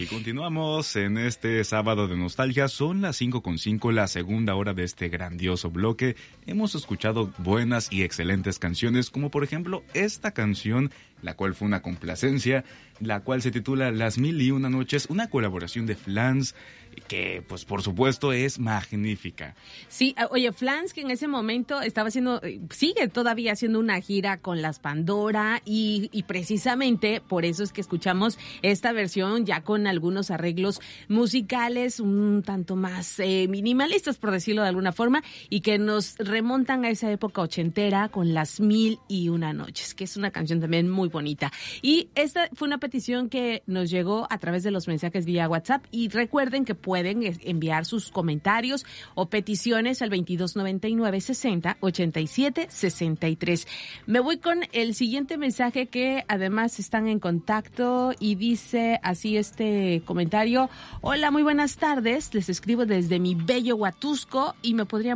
Continuamos en este sábado de nostalgia. Son las 5:05, la segunda hora de este grandioso bloque. Hemos escuchado buenas y excelentes canciones, como por ejemplo esta canción, la cual fue una complacencia, la cual se titula Las Mil y Una Noches, una colaboración de Flans, que pues por supuesto es magnífica. Sí, oye, Flans, que en ese momento estaba haciendo, sigue todavía haciendo una gira con las Pandora y precisamente por eso es que escuchamos esta versión ya con algunos arreglos musicales un tanto más minimalistas, por decirlo de alguna forma, y que nos remontan a esa época ochentera con Las Mil y Una Noches, que es una canción también muy bonita. Y esta fue una petición que nos llegó a través de los mensajes vía WhatsApp, y recuerden que pueden enviar sus comentarios o peticiones al 2299 60 87 63. Me voy con el siguiente mensaje, que además están en contacto, y dice así este comentario: hola, muy buenas tardes, les escribo desde mi bello Huatusco y me podrían